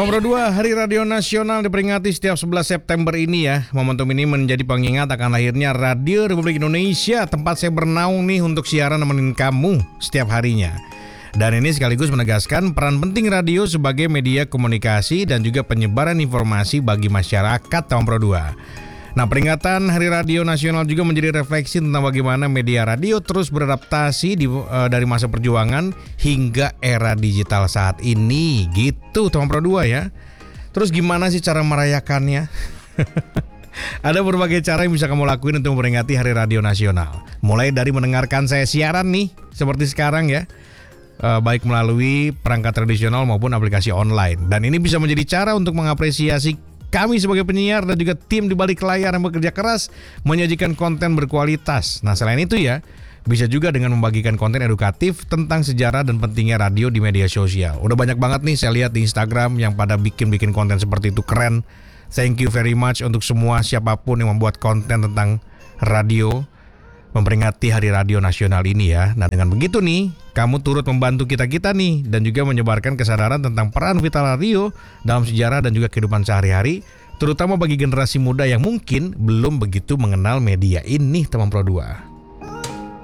Teman Pro 2, Hari Radio Nasional diperingati setiap 11 September ini ya. Momentum ini menjadi pengingat akan lahirnya Radio Republik Indonesia, tempat saya bernaung nih untuk siaran nemenin kamu setiap harinya. Dan ini sekaligus menegaskan peran penting radio sebagai media komunikasi dan juga penyebaran informasi bagi masyarakat Teman Pro 2. Nah, peringatan Hari Radio Nasional juga menjadi refleksi tentang bagaimana media radio terus beradaptasi dari masa perjuangan hingga era digital saat ini. Gitu, Teman Pro 2 ya. Terus gimana sih cara merayakannya? Ada berbagai cara yang bisa kamu lakuin untuk memperingati Hari Radio Nasional. Mulai dari mendengarkan saya siaran nih, seperti sekarang ya. Baik melalui perangkat tradisional maupun aplikasi online. Dan ini bisa menjadi cara untuk mengapresiasi kami sebagai penyiar dan juga tim di balik layar yang bekerja keras menyajikan konten berkualitas. Nah, selain itu ya, bisa juga dengan membagikan konten edukatif tentang sejarah dan pentingnya radio di media sosial. Udah banyak banget nih saya lihat di Instagram yang pada bikin konten seperti itu, keren. Thank you very much untuk semua siapapun yang membuat konten tentang radio memperingati Hari Radio Nasional ini ya. Nah, dengan begitu nih, kamu turut membantu kita-kita nih dan juga menyebarkan kesadaran tentang peran vital radio dalam sejarah dan juga kehidupan sehari-hari, terutama bagi generasi muda yang mungkin belum begitu mengenal media ini, Teman Pro 2.